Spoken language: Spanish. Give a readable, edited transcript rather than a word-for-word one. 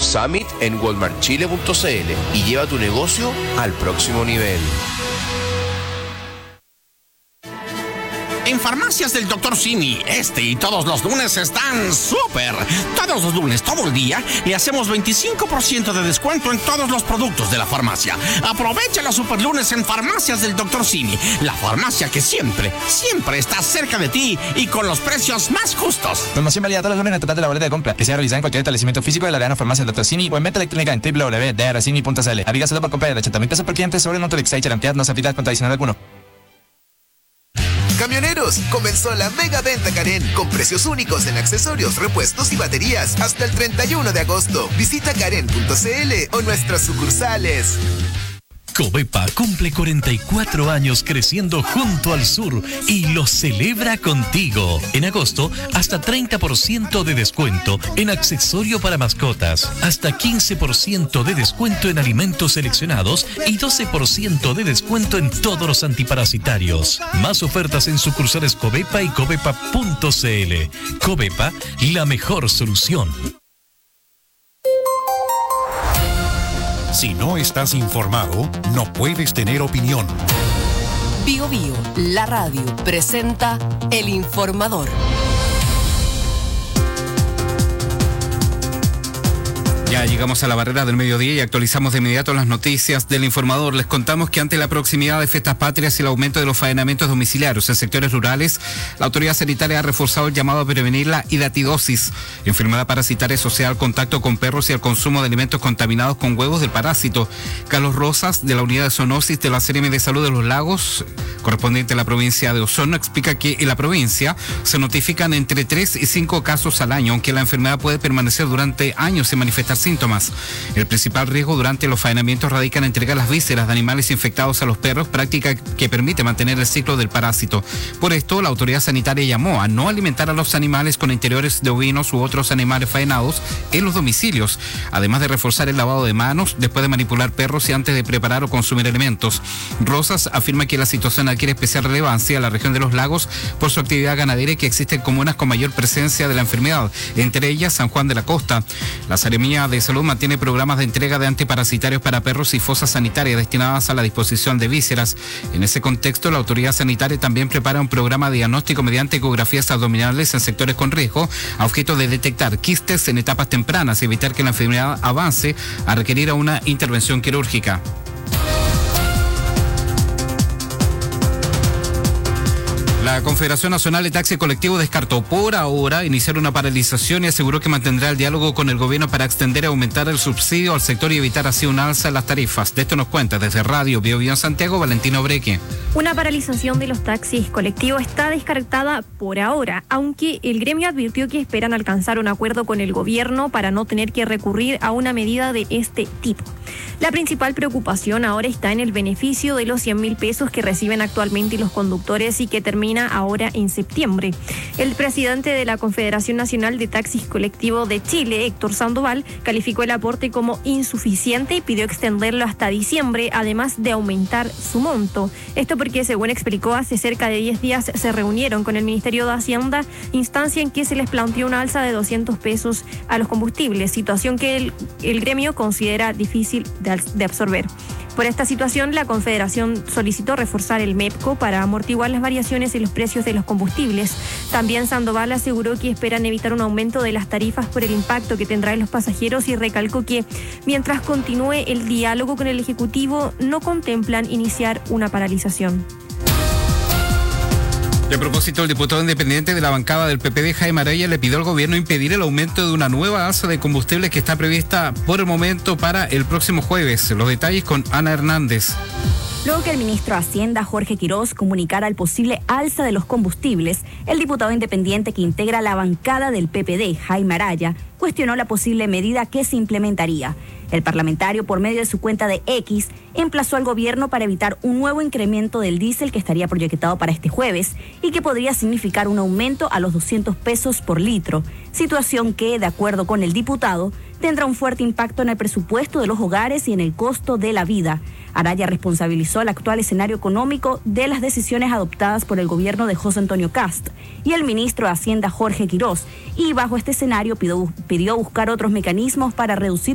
Summit en walmartchile.cl y lleva tu negocio al próximo nivel. En Farmacias del Dr. Simi, y todos los lunes están súper. Todos los lunes, todo el día, le hacemos 25% de descuento en todos los productos de la farmacia. Aprovecha los super lunes en Farmacias del Dr. Simi, la farmacia que siempre está cerca de ti y con los precios más justos. Promoción válida todos los lunes en el total de la boleta de compra, que sea realizada en cualquier establecimiento físico de la Arena Farmacia del Dr. Simi o en venta electrónica en www.drcimi.cl. Aplica solo por compra de 80,000 pesos por cliente sobre el monto de Exchange. La entidad no se aplica con adicional alguno. Camioneros, comenzó la mega venta Karen con precios únicos en accesorios, repuestos y baterías hasta el 31 de agosto. Visita karen.cl o nuestras sucursales. Covepa cumple 44 años creciendo junto al sur y lo celebra contigo. En agosto, hasta 30% de descuento en accesorio para mascotas, hasta 15% de descuento en alimentos seleccionados y 12% de descuento en todos los antiparasitarios. Más ofertas en sucursales Covepa y covepa.cl. Covepa, la mejor solución. Si no estás informado, no puedes tener opinión. Bio Bio, la radio, presenta El Informador. Ya llegamos a la barrera del mediodía y actualizamos de inmediato las noticias del Informador. Les contamos que ante la proximidad de fiestas patrias y el aumento de los faenamientos domiciliarios en sectores rurales, la autoridad sanitaria ha reforzado el llamado a prevenir la hidatidosis, enfermedad parasitaria asociada al contacto con perros y al consumo de alimentos contaminados con huevos del parásito. Carlos Rosas, de la Unidad de Zoonosis de la CRM de Salud de los Lagos, correspondiente a la provincia de Osorno, explica que en la provincia se notifican entre 3 y 5 casos al año, aunque la enfermedad puede permanecer durante años sin manifestar síntomas. El principal riesgo durante los faenamientos radica en entregar las vísceras de animales infectados a los perros, práctica que permite mantener el ciclo del parásito. Por esto, la autoridad sanitaria llamó a no alimentar a los animales con interiores de ovinos u otros animales faenados en los domicilios, además de reforzar el lavado de manos después de manipular perros y antes de preparar o consumir alimentos. Rosas afirma que la situación adquiere especial relevancia en la región de los lagos por su actividad ganadera y que existen comunas con mayor presencia de la enfermedad, entre ellas San Juan de la Costa. La Seremía de Salud mantiene programas de entrega de antiparasitarios para perros y fosas sanitarias destinadas a la disposición de vísceras. En ese contexto, la autoridad sanitaria también prepara un programa de diagnóstico mediante ecografías abdominales en sectores con riesgo, a objeto de detectar quistes en etapas tempranas y evitar que la enfermedad avance a requerir una intervención quirúrgica. La Confederación Nacional de Taxi Colectivo descartó por ahora iniciar una paralización y aseguró que mantendrá el diálogo con el gobierno para extender y aumentar el subsidio al sector y evitar así un alza en las tarifas. De esto nos cuenta desde Radio Bio Bio en Santiago, Valentino Breque. Una paralización de los taxis colectivos está descartada por ahora, aunque el gremio advirtió que esperan alcanzar un acuerdo con el gobierno para no tener que recurrir a una medida de este tipo. La principal preocupación ahora está en el beneficio de los 100.000 pesos que reciben actualmente los conductores y que termina ahora en septiembre. El presidente de la Confederación Nacional de Taxis Colectivos de Chile, Héctor Sandoval, calificó el aporte como insuficiente y pidió extenderlo hasta diciembre, además de aumentar su monto. Esto porque, según explicó, hace cerca de 10 días se reunieron con el Ministerio de Hacienda, instancia en que se les planteó una alza de 200 pesos a los combustibles, situación que el gremio considera difícil de absorber. Por esta situación, la Confederación solicitó reforzar el MEPCO para amortiguar las variaciones en los precios de los combustibles. También Sandoval aseguró que esperan evitar un aumento de las tarifas por el impacto que tendrá en los pasajeros y recalcó que, mientras continúe el diálogo con el Ejecutivo, no contemplan iniciar una paralización. Y a propósito, el diputado independiente de la bancada del PPD, Jaime Araya, le pidió al gobierno impedir el aumento de una nueva alza de combustibles que está prevista por el momento para el próximo jueves. Los detalles con Ana Hernández. Luego que el ministro de Hacienda, Jorge Quirós, comunicara el posible alza de los combustibles, el diputado independiente que integra la bancada del PPD, Jaime Araya, cuestionó la posible medida que se implementaría. El parlamentario, por medio de su cuenta de X, emplazó al gobierno para evitar un nuevo incremento del diésel que estaría proyectado para este jueves y que podría significar un aumento a los 200 pesos por litro, situación que, de acuerdo con el diputado, tendrá un fuerte impacto en el presupuesto de los hogares y en el costo de la vida. Araya responsabilizó el actual escenario económico de las decisiones adoptadas por el gobierno de José Antonio Kast y el ministro de Hacienda, Jorge Quirós, y bajo este escenario pidió buscar otros mecanismos para reducir